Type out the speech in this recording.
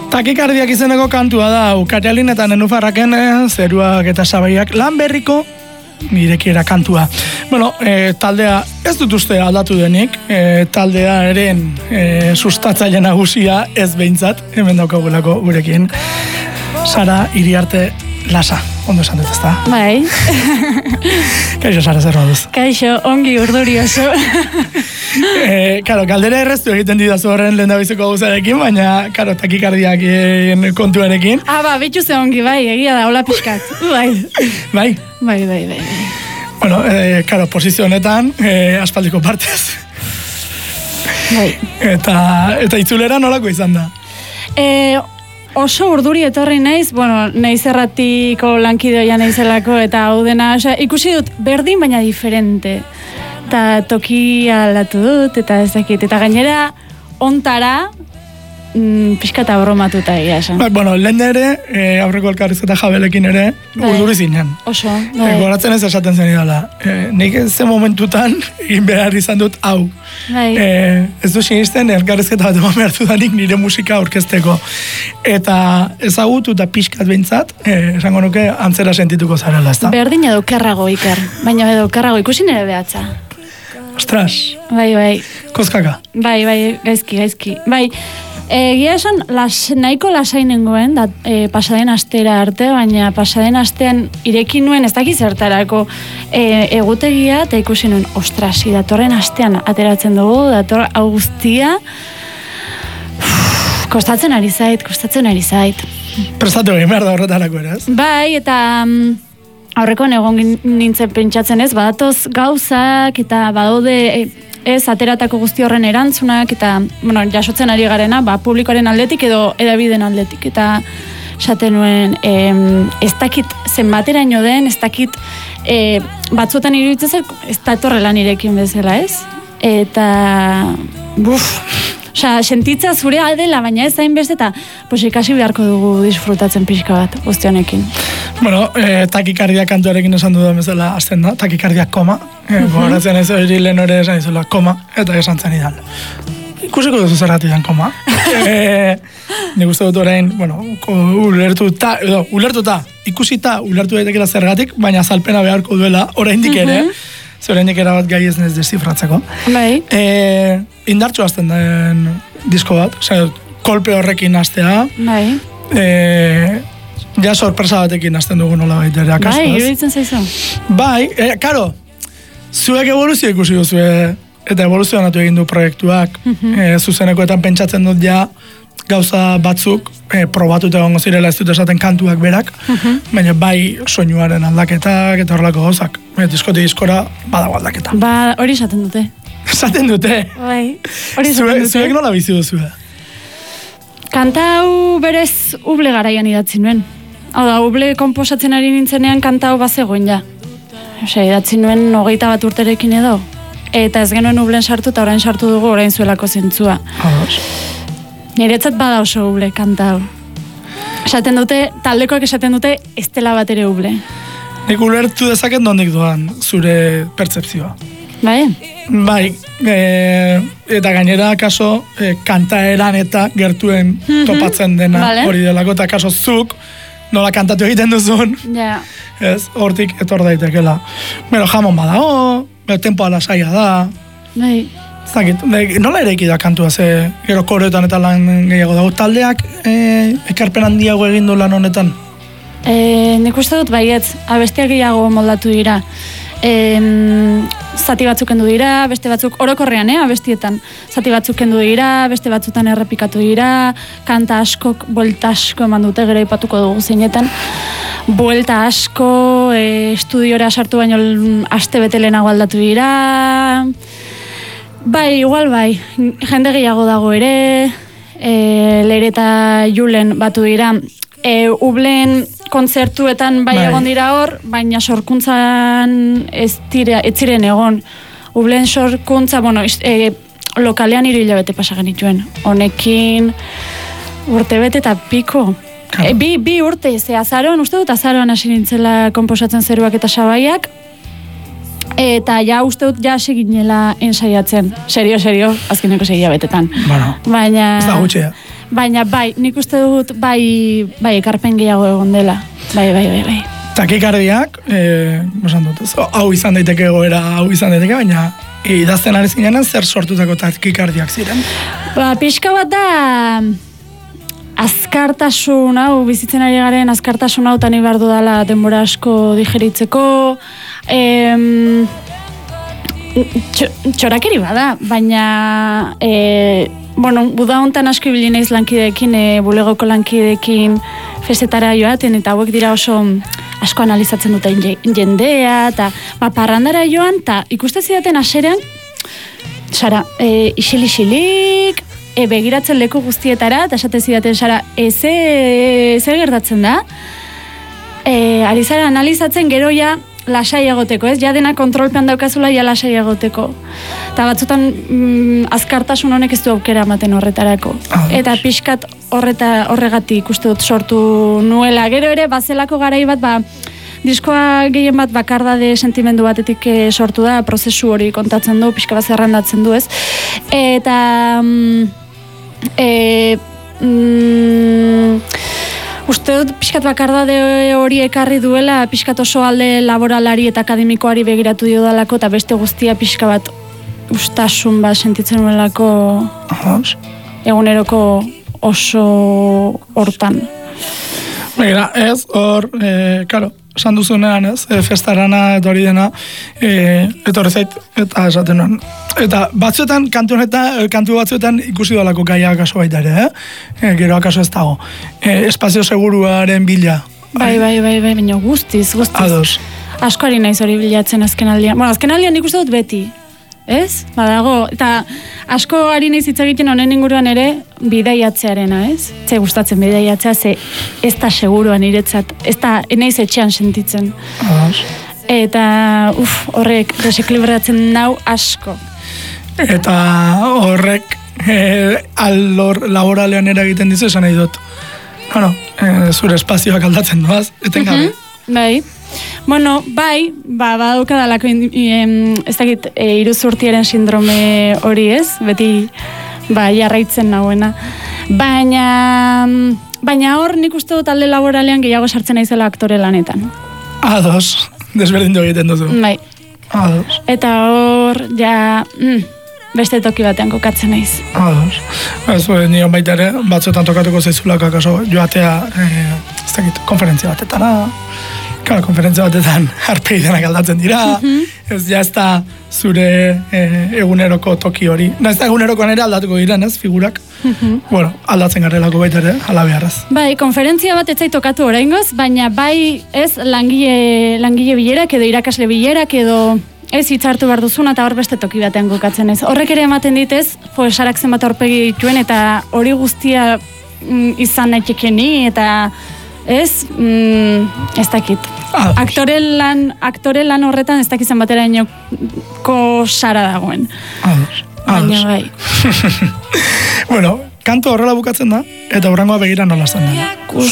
Takikardiak izeneko kantua da, Katalin eta Nenufarraken zeruak eta sabaiak lan berriko irekiera kantua. Bueno, taldea ez dut uste aldatu denik, taldearen sustatzaile nagusia ez behintzat, hemen daukagulako gurekin, Sara Iriarte Lasa, ondo esan dut ezta? Bai. Kaixo, Sara, zer moduz? Kaixo, ongi urduri oso. Karo, galdera erreztu egiten didazu horren lehendabiziko gauzarekin, baina, karo, takikardiak kontuarekin. Bitxu ze ongi, bai, egia da, hola pixkat. Bai. Bai? Bai. Bueno, karo, posizio honetan, aspaldiko partez. Bai. Eta itzulera nolako izan da? Oso urduri etorri naiz, naiz erratiko lankidoia naizelako, eta hau dena, ikusi dut berdin baina diferente. Eta tokia aldatu dut, eta ez dakit. Eta gainera, ontara, pixka eta bromatuta egia esan. Bueno, lehen ere, aurreko elkarrizketa jabelekin ere, urduri zinen. Oso. Goratzen ez esaten zen idala. Nik ze momentutan, egin behar izan dut, hau. Ez du sinisten, elkarrizketa bat eman behar dudanik nire musika aurkezteko. Eta ezagutu eta pixkat behintzat, esango nuke antzera sentituko zarela, ezta? Berdin edo kerrago, Iker. Baina edo kerrago, ikusi nire behatza. Ostras. Bai. Kozkaka. Bai, gaizki. Bai, egia esan nahiko lasai nengoen, pasaden astera arte, baina pasaden astean ireki nuen ez dakiz zertarako egutegia, eta ikusi nuen, ostras, datorren astean ateratzen dugu, dator guztia, kostatzen ari zait. Prestatu egin behar da horretarako ere, ez? Bai, eta aurrekoan egon nintzen pentsatzen ez, badatoz gauzak, eta badaude ez ateratako guzti horren erantzunak, eta jasotzen ari garena, publikoaren aldetik edo edabideen aldetik, eta esaten nuen, ez dakit zenbateraino den, ez dakit batzuetan iruditzen ez da etorrela nirekin bezala, ez? Eta, sentitza zure aldela, baina ez hainbeste, eta ikasi beharko dugu disfrutatzen pixka bat, guzti honekin. Bueno, takikardia kantuarekin esan dudan bezala azten da, takikardiak koma, gogoratzen ez hori lehen hori esan izula koma, eta esan zen idan. Ikusiko duzu zerrati dan koma. Nik uste dut orain, ulertuta, ikusita ulertu daitekela zergatik, baina azalpena beharko duela, oraindik ere, oraindik erabat gai ez nez desifratzeko. Bai. Indartxo azten den disko bat, kolpe horrekin aztea. Bai. Ja sorpresa batekin hasten dugu nola baita ere akaso. Bai, iruditzen zaizu. Bai, karo, zuek evoluzio ikusi duzu, eta evoluzionatu egin du proiektuak. Zuzenekoetan pentsatzen dut ja gauza batzuk probatuta egongo zirela ez dut esaten kantuak berak, baina bai soinuaren aldaketak eta horrelako gauzak. Diskotik diskora badago aldaketa. Hori esaten dute. Esaten dute? Bai, hori esaten dute. Zuek nola bizi duzu? Kanta hau berez uble garaian idatzi nuen. Hau da, uble komposatzen ari nintzenean kanta hau bazegoen ja. Idatzi nuen 21 urterekin edo. Eta ez genuen ublen sartu eta orain sartu dugu orain zuelako zentzua. Niretzat bada oso uble kanta hau. Esaten dute, taldekoak esaten dute, ez dela bat ere uble. Nik ulertu dezaket nondik doan zure pertzepzioa. Bai? Bai, eta gainera kaso kantaeran eta gertuen topatzen dena hori delako, eta kaso zuk nola kantatu egiten duzun, hortik etor daitekela. Bero, jamon badago, tempoa lasaia da. Bai. Nola ere da kantua, gero koreotan eta lan gehiago dago. Taldeak ekarpen handiago egin du lan honetan? Nik uste dut baietz, abestiak gehiago moldatu dira. Zati batzuk kendu dira, beste batzuk orokorrean, abestietan. Zati batzuk kendu dira, beste batzutan errepikatu dira, kanta askok, buelta asko eman dute, gero ipatuko dugu zeinetan. Buelta asko, estudiora sartu baino aste bete lehenago aldatu dira. Bai, igual bai, jende gehiago dago ere, Leire eta Julen batu dira. Ublen kontzertuetan bai egon dira hor, baina sorkuntzan ez ziren egon. Ublen sorkuntza, lokalean 3 hilabete pasa genituen. Honekin urtebete eta piko. Bi urte, azaroan, uste dut azaroan hasi nintzela konposatzen zeruak eta sabaiak, eta ja uste dut ja seginela ensaiatzen. Serio, azkeneko 6 hilabetetan. Baina... Ez da gutxea. Baina bai, nik uste dut bai ekarpen gehiago egon dela. Bai. Takikardiak, esan dut, hau izan daiteke egoera, hau izan daiteke, baina idazten ari zinenan zer sortutako takikardiak ziren? Pixka bat da azkartasun hau, bizitzen ari garen azkartasun hau tani behar dudala denbora asko digeritzeko, txorakeri bada, baina buda hontan asko ibili naiz lankideekin, bulegoko lankideekin festetara joaten, eta hauek dira oso asko analizatzen duten jendea, eta parrandara joan, eta ikuste zidaten aserean, Sara, isil-isilik, begiratzen leku guztietara, eta esate zidaten, Sara, zer gertatzen da? Ari zara analizatzen gero ja lasai egoteko, ez? Ja dena kontrolpean daukazula ja lasai egoteko. Eta batzutan azkartasun honek ez du aukera ematen horretarako. Eta pixkat horregatik uste dut sortu nuela. Gero ere, bazelako garai bat, diskoa gehien bat bakardade sentimendu batetik sortu da, prozesu hori kontatzen du, pixka bat zerrendatzen du, ez? Eta uste dut pixkat bakardade hori ekarri duela, pixkat oso alde laboralari eta akademikoari begiratu diodalako, eta beste guztia pixka bat ustasun bat sentitzen nuelako eguneroko oso hortan. Begira, ez, hor, karo, esan duzunean, ez, festarana eta hori dena, etorri zait, eta esaten nuen. Eta batzuetan, kantu batzuetan ikusi dolako gaia akaso baita ere, gero akaso ez dago. Espazio seguruaren bila. Bai, baina guztiz. Ados. Asko ari naiz hori bilatzen azken aldian. Bueno, azken aldian nik uste dut beti, ez? Badago, eta asko ari naiz hitz egiten honen inguruan ere bidaiatzearena, ez? Ze gustatzen bidaiatzea, ze ez da seguruan iretzat, ez da enaiz etxean sentitzen. Ados. Eta, horrek deseklibratzen nau asko. Eta horrek alor laboralean eragiten dizu esan nahi dut. Bueno, zure espazioak aldatzen doaz, etengabe. Bai. Bueno, bai, badaukadalako ez dakit iruzurtiaren sindrome hori, ez? Beti jarraitzen nagoena. Baina hor nik uste dut alde laboralean gehiago sartzen naizela aktore lanetan. Ados, desberdindu egiten duzu. Bai. Ados. Eta hor, ja, beste toki batean kokatzen naiz. Ados. Ez, nion baita ere, batzuetan tokatuko zaizulak akaso joatea, ez dakit, konferentzia batetara. Claro, konferentzia batetan arpeidenak aldatzen dira, ez da zure eguneroko toki hori. Ez da egunerokoan ere aldatuko diren, ez, figurak. Bueno, aldatzen garelako baita ere, ala beharraz. Bai, konferentzia bat ez zait tokatu oraingoz, baina bai ez langile bilerak edo irakasle bilerak edo ez hitzartu behar duzuna eta hor beste toki batean kokatzen ez. Horrek ere ematen ditez, Sarak zenbat aurpegi dituen eta hori guztia izan nahikekeni eta ez, ez dakit. Aktore lan horretan ez dakizan batera inoko Sara dagoen. Baina bai. Bueno, kanto horrela bukatzen da, eta hurrengoa begira nola zen da.